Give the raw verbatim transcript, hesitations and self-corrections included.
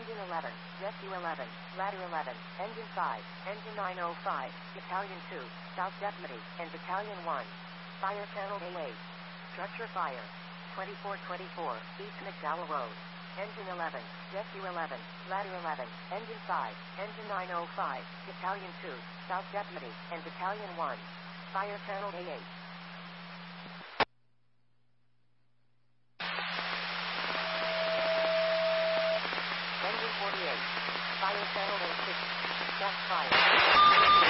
Engine eleven, Rescue eleven, Ladder eleven, Engine five, Engine nine oh five, Battalion two, South Deputy, and Battalion one. Fire Channel A eight. Structure fire. twenty-four twenty-four, East McDowell Road. Engine eleven, Rescue eleven, Ladder eleven, Engine five, Engine nine oh five, Battalion two, South Deputy, and Battalion one. Fire Channel A eight. Engine forty-eight. Fire Channel A six. Check fire.